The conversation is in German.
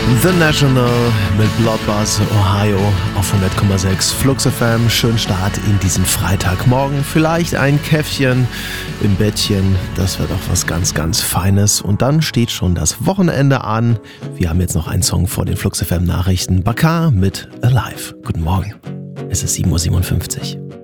The National mit Bloodbath Ohio auf 100,6 Flux FM. Schönen Start in diesen Freitagmorgen. Vielleicht ein Käffchen im Bettchen. Das wird auch was ganz, ganz Feines. Und dann steht schon das Wochenende an. Wir haben jetzt noch einen Song vor den Flux FM Nachrichten. Bakar mit Alive. Guten Morgen. Es ist 7:57 Uhr.